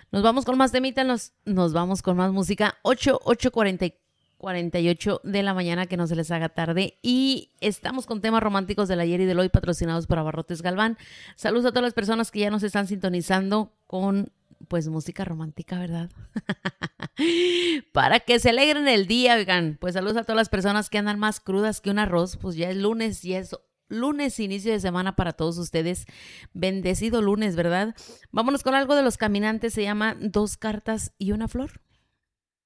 Nos vamos con más temitas, nos vamos con más música. 8:48 de la mañana, que no se les haga tarde. Y estamos con temas románticos del ayer y del hoy, patrocinados por Abarrotes Galván. Saludos a todas las personas que ya nos están sintonizando con, pues, música romántica, ¿verdad? Para que se alegren el día, oigan. Pues saludos a todas las personas que andan más crudas que un arroz. Pues ya es lunes, inicio de semana para todos ustedes. Bendecido lunes, ¿verdad? Vámonos con algo de Los Caminantes. Se llama Dos cartas y una flor.